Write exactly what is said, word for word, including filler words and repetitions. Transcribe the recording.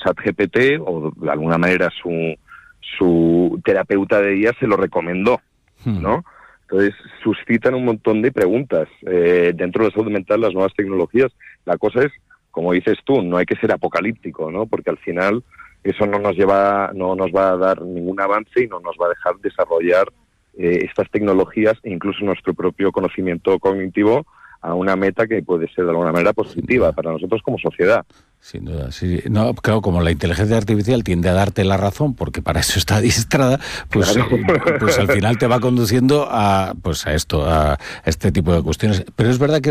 ChatGPT, o de alguna manera su, su terapeuta de ella se lo recomendó, ¿no? Entonces suscitan un montón de preguntas eh, dentro de la salud mental, las nuevas tecnologías. La cosa es, como dices tú, no hay que ser apocalíptico, ¿no? Porque al final eso no nos lleva, no nos va a dar ningún avance y no nos va a dejar desarrollar eh, estas tecnologías e incluso nuestro propio conocimiento cognitivo a una meta que puede ser de alguna manera positiva para nosotros como sociedad. Sin duda, sí. No, claro, como la inteligencia artificial tiende a darte la razón, porque para eso está adiestrada, pues, Claro. eh, pues al final te va conduciendo a, pues a esto, a este tipo de cuestiones. Pero es verdad que